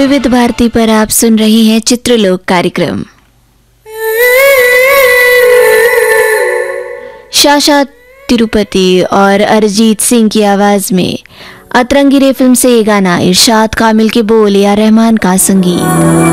विविध भारती पर आप सुन रहे हैं चित्रलोक कार्यक्रम। शाशा तिरुपति और अरिजीत सिंह की आवाज में अतरंगी रे फिल्म से ये गाना, इरशाद कामिल के बोल, ए आर रहमान का संगीत।